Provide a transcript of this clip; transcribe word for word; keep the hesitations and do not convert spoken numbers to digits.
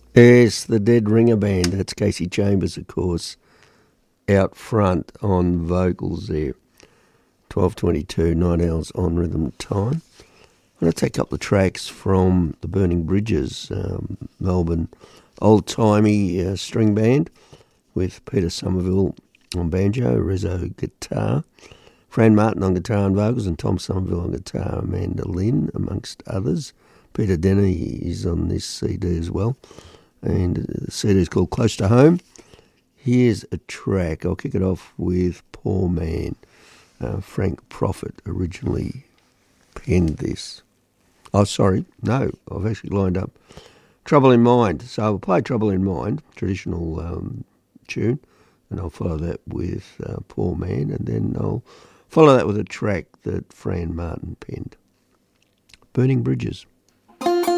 Yes, the Dead Ringer Band. That's Casey Chambers, of course, out front on vocals there. twelve twenty-two, nine hours on Rhythm Time. I'm going to take a couple of tracks from the Burning Bridges, um, Melbourne old-timey uh, string band with Peter Somerville on banjo, Rizzo guitar, Fran Martin on guitar and vocals, and Tom Somerville on guitar and mandolin, amongst others. Peter Denny is on this C D as well. And the C D is called Close to Home. Here's a track. I'll kick it off with Poor Man. Uh, Frank Prophet originally penned this. Oh, sorry. No, I've actually lined up Trouble in Mind. So I'll play Trouble in Mind, traditional um, tune, and I'll follow that with uh, Poor Man, and then I'll follow that with a track that Fran Martin penned. Burning Bridges.